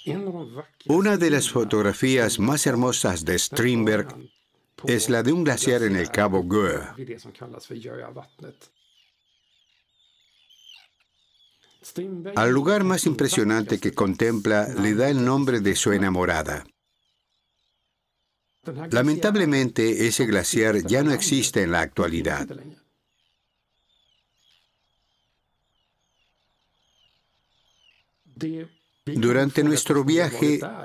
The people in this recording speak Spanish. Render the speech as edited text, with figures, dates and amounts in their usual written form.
Una de las fotografías más hermosas de Strindberg es la de un glaciar en el Cabo Göa. Al lugar más impresionante que contempla le da el nombre de su enamorada. Lamentablemente, ese glaciar ya no existe en la actualidad. Durante nuestro viaje,